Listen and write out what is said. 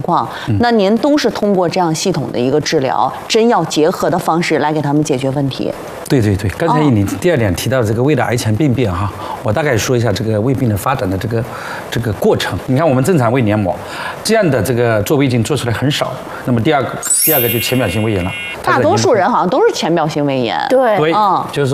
况，那您都是通过这样系统的一个治疗、针药结合的方式来给他们解决问题。 对对对，刚才你第二点提到这个胃的癌前病变哈，我大概说一下这个胃病的发展的这个过程。你看我们正常胃黏膜这样的这个做胃镜做出来很少，那么第二个就浅表性胃炎了。 大多数人好像都是浅表性胃炎。 对， 对，就是。